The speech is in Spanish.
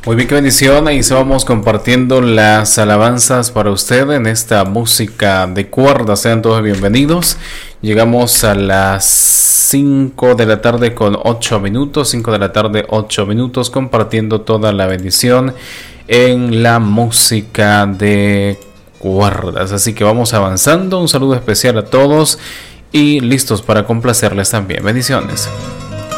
Muy bien, qué bendición. Ahí vamos compartiendo las alabanzas para usted en esta música de cuerdas. Sean todos bienvenidos. Llegamos a las 5 de la tarde con 8 minutos. 5 de la tarde, 8 minutos, compartiendo toda la bendición en la música de cuerdas. Así que vamos avanzando. Un saludo especial a todos y listos para complacerles también. Bendiciones.